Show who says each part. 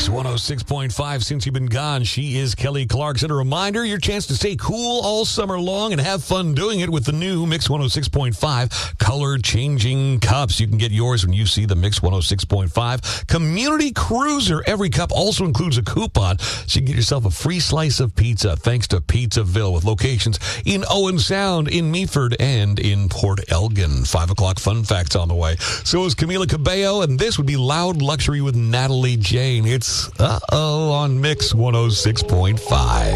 Speaker 1: Mix 106.5. Since you've been gone, she is Kelly Clarkson. A reminder, your chance to stay cool all summer long and have fun doing it with the new Mix 106.5 color-changing cups. You can get yours when you see the Mix 106.5 Community Cruiser. Every cup also includes a coupon, so you can get yourself a free slice of pizza thanks to Pizzaville, with locations in Owen Sound, in Meaford, and in Port Elgin. 5 o'clock fun facts on the way. So is Camila Cabello, and this would be Loud Luxury with Natalie Jane. It's on Mix 106.5.